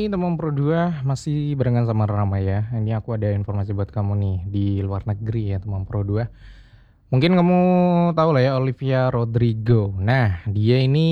Hai teman Pro 2, masih barengan sama Rama ya. Ini aku ada informasi buat kamu nih di luar negeri ya teman Pro 2. Mungkin kamu tahu lah ya Olivia Rodrigo. Nah, dia ini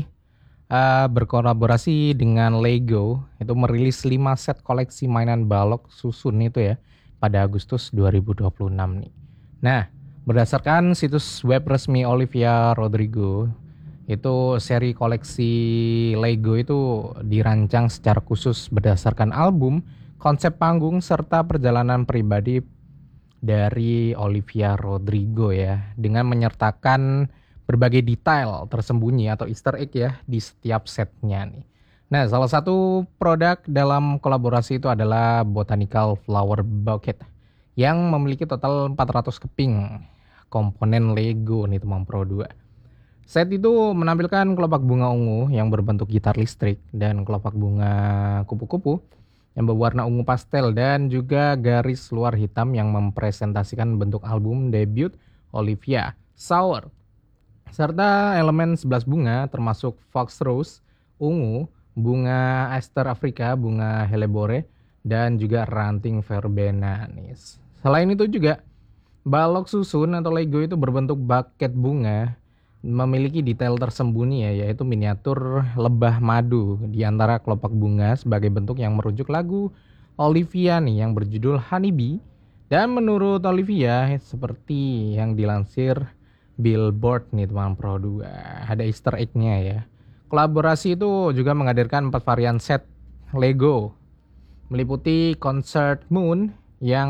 berkolaborasi dengan Lego. Itu merilis 5 set koleksi mainan balok susun itu ya pada Agustus 2026 nih. Nah, berdasarkan situs web resmi Olivia Rodrigo, itu seri koleksi Lego itu dirancang secara khusus berdasarkan album, konsep panggung, serta perjalanan pribadi dari Olivia Rodrigo ya, dengan menyertakan berbagai detail tersembunyi atau Easter egg ya di setiap setnya nih. Nah, salah satu produk dalam kolaborasi itu adalah Botanical Flower Bouquet yang memiliki total 400 keping komponen Lego nih teman Pro 2. Set itu menampilkan kelopak bunga ungu yang berbentuk gitar listrik dan kelopak bunga kupu-kupu yang berwarna ungu pastel dan juga garis luar hitam yang mempresentasikan bentuk album debut Olivia, Sour. Serta elemen 11 bunga termasuk fox rose, ungu, bunga aster Afrika, bunga hellebore, dan juga ranting verbena nih. Selain itu juga balok susun atau Lego itu berbentuk buket bunga memiliki detail tersembunyi ya, yaitu miniatur lebah madu di antara kelopak bunga sebagai bentuk yang merujuk lagu Olivia nih yang berjudul Honeybee. Dan menurut Olivia, seperti yang dilansir Billboard nih teman Pro 2, ada Easter egg-nya ya. Kolaborasi itu juga menghadirkan 4 varian set Lego meliputi Concert Moon yang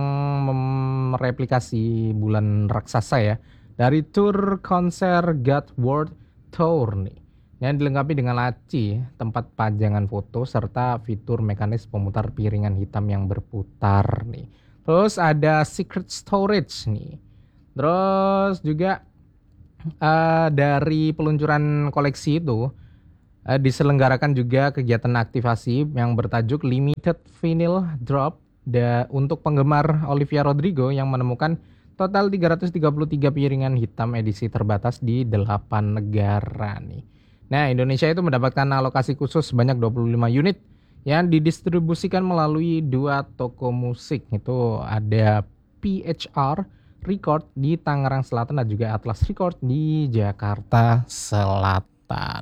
mereplikasi bulan raksasa ya, dari tour konser God World Tour nih, yang dilengkapi dengan laci, tempat pajangan foto, serta fitur mekanis pemutar piringan hitam yang berputar nih. Terus ada secret storage nih. Terus juga dari peluncuran koleksi itu diselenggarakan juga kegiatan aktivasi yang bertajuk Limited Vinyl Drop untuk penggemar Olivia Rodrigo yang menemukan total 333 piringan hitam edisi terbatas di 8 negara nih. Nah, Indonesia itu mendapatkan alokasi khusus sebanyak 25 unit yang didistribusikan melalui 2 toko musik. Itu ada PHR Record di Tangerang Selatan dan juga Atlas Record di Jakarta Selatan.